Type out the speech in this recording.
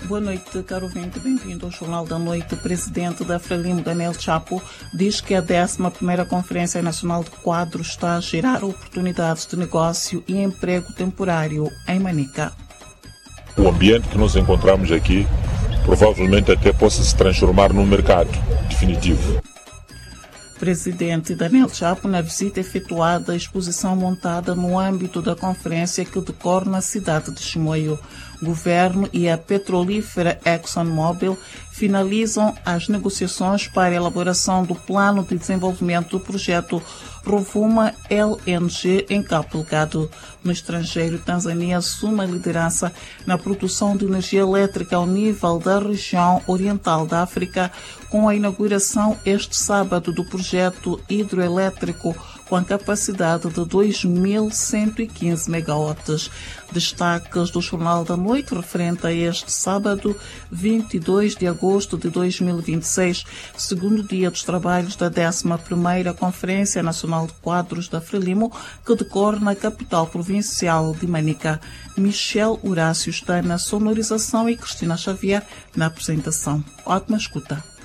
Boa noite, caro ouvinte. Bem-vindo ao Jornal da Noite. O presidente da Frelimo, Daniel Chapo, diz que a 11ª Conferência Nacional de Quadros está a gerar oportunidades de negócio e emprego temporário em Manica. O ambiente que nos encontramos aqui provavelmente até possa se transformar num mercado definitivo. Presidente Daniel Chapo, na visita efetuada à exposição montada no âmbito da conferência que decorre na cidade de Chimoio. Governo e a petrolífera ExxonMobil finalizam as negociações para a elaboração do plano de desenvolvimento do projeto Rovuma LNG em Cabo Delgado. No estrangeiro, Tanzânia assume a liderança na produção de energia elétrica ao nível da região oriental da África, com a inauguração este sábado do projeto hidroelétrico com a capacidade de 2.115 megawatts. Destaques do Jornal da Noite referente a este sábado, 22 de agosto de 2026, segundo dia dos trabalhos da 11ª Conferência Nacional de Quadros da Frelimo, que decorre na capital provincial de Manica. Michel Horácio está na sonorização e Cristina Xavier na apresentação. Ótima escuta.